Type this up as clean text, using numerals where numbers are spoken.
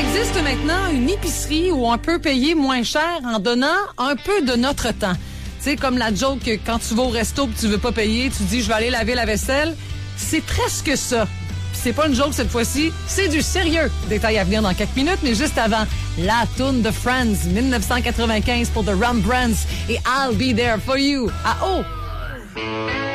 existe maintenant une épicerie où on peut payer moins cher en donnant un peu de notre temps. Tu sais, comme la joke que quand tu vas au resto et tu veux pas payer, tu dis « je vais aller laver la vaisselle ». C'est presque ça. Puis c'est pas une joke cette fois-ci, c'est du sérieux. Détail à venir dans quelques minutes, mais juste avant, la toune de Friends, 1995 pour The Rembrandts et I'll Be There For You. Ah oh!